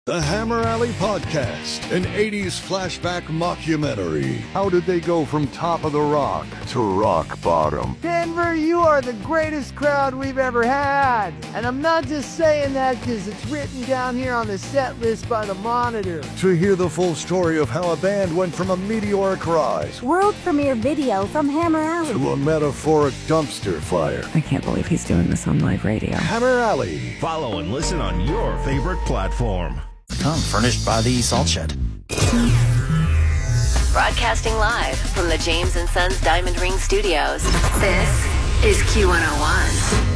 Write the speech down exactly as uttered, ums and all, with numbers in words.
The Hammer Alley Podcast, an eighties flashback mockumentary. How did they go from top of the rock to rock bottom? Denver, you are the greatest crowd we've ever had. And I'm not just saying that because it's written down here on the set list by the Monitor. To hear the full story of how a band went from a meteoric rise, world premiere video from Hammer Alley, to a metaphoric dumpster fire. I can't believe he's doing this on live radio. Hammer Alley. Follow and listen on your favorite platform. Come, furnished by the Salt Shed. Broadcasting live from the James and Sons Diamond Ring Studios. This is Q one oh one.